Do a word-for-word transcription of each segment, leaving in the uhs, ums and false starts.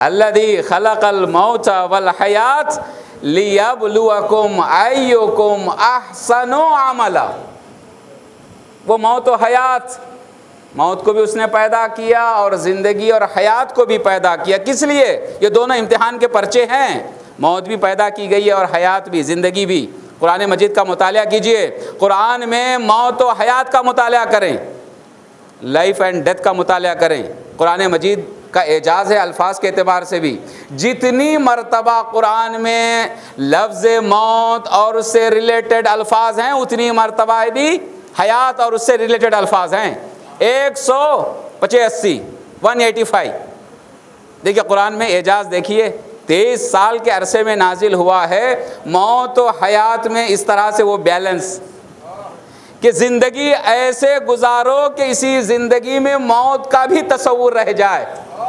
अल्लज़ी खलक़ल मौत वल हयात लियब्लुवकुम अय्युकुम अहसनु अमला। वो मौत व हयात, मौत को भी उसने पैदा किया और ज़िंदगी और हयात को भी पैदा किया। किस लिए? ये दोनों इम्तिहान के पर्चे हैं। मौत भी पैदा की गई है और हयात भी, ज़िंदगी भी। कुरान मजीद का मुताला कीजिए, कुरान में मौत व हयात का मुताला करें, लाइफ एंड डेथ का मुताला करें। कुरान मजीद का एजाज़ है अल्फाज के एतबार से भी। जितनी मरतबा कुरान में लफ्ज़ मौत और उससे रिलेटेड अल्फाज हैं, उतनी मरतबा भी हयात और उससे रिलेटेड अल्फाज हैं। एक सौ पचासी वन एटी फाइव। देखिए कुरान में एजाज़ देखिए, तेईस साल के अरसे में नाजिल हुआ है। मौत और हयात में इस तरह से वो बैलेंस कि ज़िंदगी ऐसे गुजारो कि इसी ज़िंदगी में मौत का भी तसव्वुर रह जाए,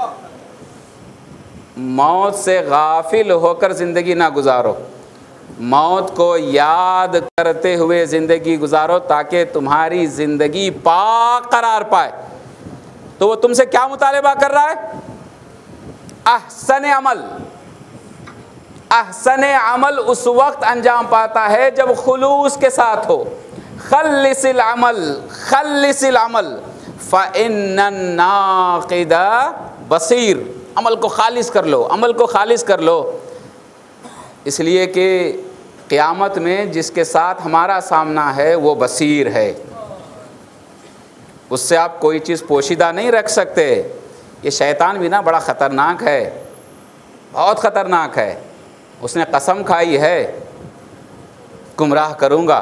मौत से गाफिल होकर ज़िंदगी ना गुजारो, मौत को याद करते हुए ज़िंदगी गुजारो ताकि तुम्हारी ज़िंदगी पाक करार पाए। तो वो तुमसे क्या मुतालिबा कर रहा है? अहसन अमल। अहसन अमल उस वक्त अंजाम पाता है जब खुलूस के साथ हो। खल्लिसिल अमल, खल्लिसिल अमल फ़इन्नन नाक़िदा बसीर। अमल को खालिस कर लो, अमल को खालिस कर लो। इसलिए कि क़यामत में जिसके साथ हमारा सामना है वो बसीर है, उससे आप कोई चीज़ पोशीदा नहीं रख सकते। ये शैतान भी ना बड़ा ख़तरनाक है, बहुत ख़तरनाक है। उसने कसम खाई है गुमराह करूँगा।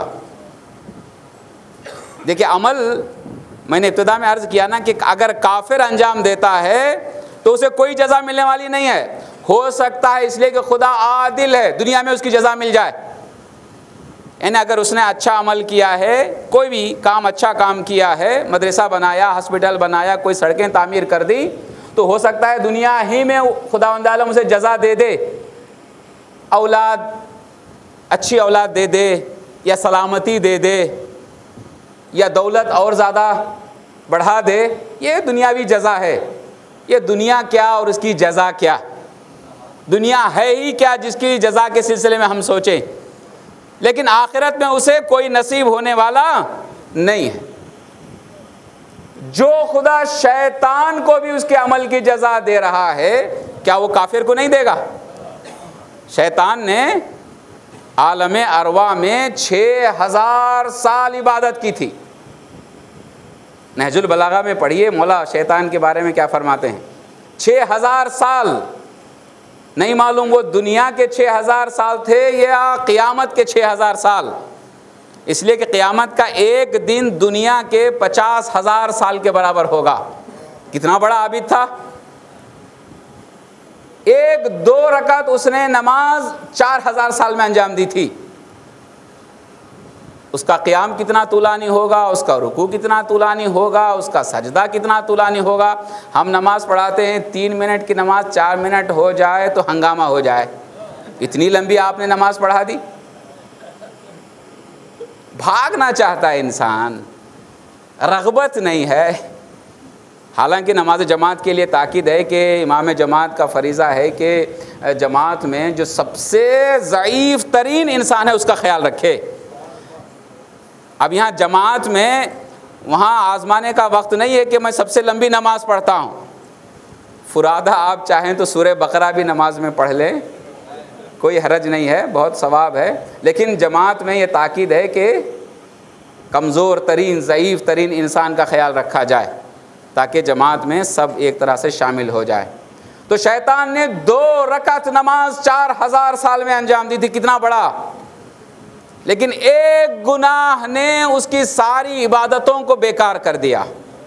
देखिए अमल, मैंने इब्तिदा में अर्ज़ किया ना कि अगर काफिर अंजाम देता है तो उसे कोई जज़ा मिलने वाली नहीं है। हो सकता है इसलिए कि खुदा आदिल है, दुनिया में उसकी जज़ा मिल जाए। यानी अगर उसने अच्छा अमल किया है, कोई भी काम अच्छा काम किया है, मदरसा बनाया, हॉस्पिटल बनाया, कोई सड़कें तामीर कर दी, तो हो सकता है दुनिया ही में खुदावंद आलम उसे जज़ा दे दे, औलाद, अच्छी औलाद दे दे, या सलामती दे दे, या दौलत और ज़्यादा बढ़ा दे। ये दुनियावी जज़ा है। ये दुनिया क्या और उसकी जज़ा क्या? दुनिया है ही क्या जिसकी जज़ा के सिलसिले में हम सोचें। लेकिन आखिरत में उसे कोई नसीब होने वाला नहीं है। जो खुदा शैतान को भी उसके अमल की जज़ा दे रहा है, क्या वो काफिर को नहीं देगा? शैतान ने आलम अरवा में छः हज़ार साल इबादत की थी। नहजुल बलागा में पढ़िए मौला शैतान के बारे में क्या फरमाते हैं। छः हज़ार साल, नहीं मालूम वो दुनिया के छः हज़ार साल थे या क़यामत के छः हज़ार साल। इसलिए कि क़यामत का एक दिन दुनिया के पचास हज़ार साल के बराबर होगा। कितना बड़ा आबिद था। एक दो रकात उसने नमाज चार हज़ार साल में अंजाम दी थी। उसका क़याम कितना तुलानी होगा, उसका रुकू कितना तुलानी होगा, उसका सजदा कितना तुलानी होगा। हम नमाज़ पढ़ाते हैं, तीन मिनट की नमाज चार मिनट हो जाए तो हंगामा हो जाए। इतनी लंबी आपने नमाज पढ़ा दी। भागना चाहता है इंसान, रग़बत नहीं है। हालांकि नमाज जमात के लिए ताकीद है कि इमाम जमात का फ़रीज़ा है कि जमात में जो सबसे ज़ईफ़ तरीन इंसान है उसका ख्याल रखे। अब यहाँ जमात में वहाँ आज़माने का वक्त नहीं है कि मैं सबसे लंबी नमाज़ पढ़ता हूँ। फुरादा आप चाहें तो सूरह बकरा भी नमाज में पढ़ लें, कोई हरज नहीं है, बहुत सवाब है। लेकिन जमात में ये ताकीद है कि कमज़ोर तरीन, ज़ईफ़ तरीन इंसान का ख्याल रखा जाए ताकि जमात में सब एक तरह से शामिल हो जाए। तो शैतान ने दो रकात नमाज चार हज़ार साल में अंजाम दी थी। कितना बड़ा। लेकिन एक गुनाह ने उसकी सारी इबादतों को बेकार कर दिया।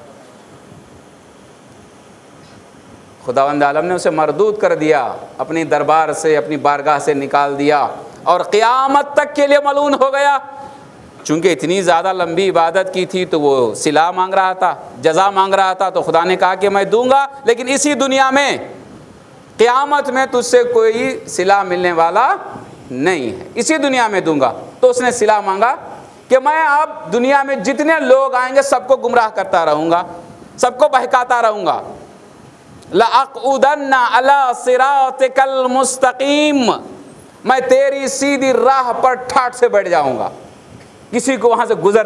खुदावंद आलम ने उसे मरदूद कर दिया, अपनी दरबार से, अपनी बारगाह से निकाल दिया और क़यामत तक के लिए मलून हो गया। चूँकि इतनी ज़्यादा लंबी इबादत की थी तो वो सिला मांग रहा था, जज़ा मांग रहा था। तो खुदा ने कहा कि मैं दूंगा, लेकिन इसी दुनिया में, क़यामत में तुझसे कोई सिला मिलने वाला नहीं है, इसी दुनिया में दूंगा। तो उसने सिला मांगा कि मैं अब दुनिया में जितने लोग आएंगे सबको गुमराह करता रहूँगा, सबको बहकाता रहूँगा। लअक़उदन्ना अला सिरातिकल मुस्तकीम, मैं तेरी सीधी राह पर ठाठ से बैठ जाऊंगा, किसी को वहां से गुजर